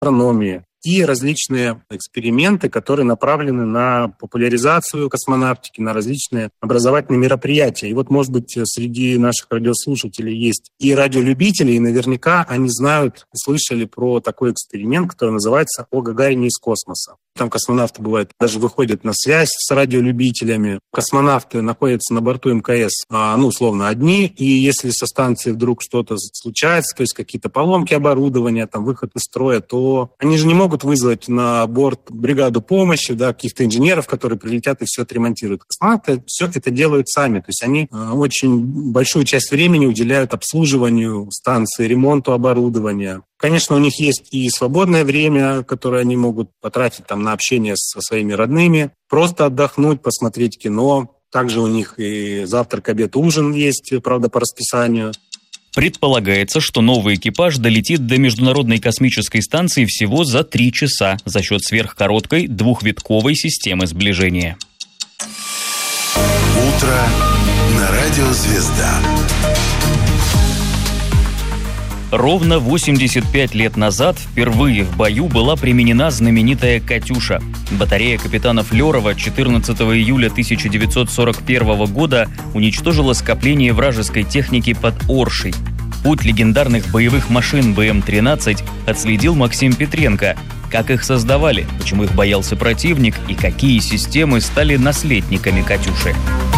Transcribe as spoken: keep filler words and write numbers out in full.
астрономии и различные эксперименты, которые направлены на популяризацию космонавтики, на различные образовательные мероприятия. И вот, может быть, среди наших радиослушателей есть и радиолюбители, и наверняка они знают, слышали про такой эксперимент, который называется «О Гагарине из космоса». Там космонавты, бывает, даже выходят на связь с радиолюбителями. Космонавты находятся на борту эм ка эс, ну, условно, одни, и если со станции вдруг что-то случается, то есть какие-то поломки оборудования, там, выход из строя, то они же не могут вызвать на борт бригаду помощи, да, каких-то инженеров, которые прилетят и все отремонтируют. Космонавты все это делают сами, то есть они очень большую часть времени уделяют обслуживанию станции, ремонту оборудования. Конечно, у них есть и свободное время, которое они могут потратить там на общение со своими родными, просто отдохнуть, посмотреть кино. Также у них и завтрак, обед, ужин есть, правда, по расписанию. Предполагается, что новый экипаж долетит до Международной космической станции всего за три часа за счет сверхкороткой двухвитковой системы сближения. Утро на радио «Звезда». Ровно восемьдесят пять лет назад впервые в бою была применена знаменитая «Катюша». Батарея капитана Флёрова четырнадцатого июля тысяча девятьсот сорок первого года уничтожила скопление вражеской техники под Оршей. Путь легендарных боевых машин бэ эм тринадцать отследил Максим Петренко. Как их создавали, почему их боялся противник и какие системы стали наследниками «Катюши».